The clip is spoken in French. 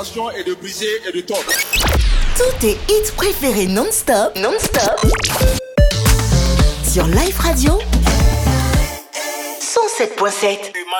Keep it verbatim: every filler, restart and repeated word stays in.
Et de briser et de tordre. Tous tes hits préférés non-stop, non-stop sur Life Radio cent sept point sept.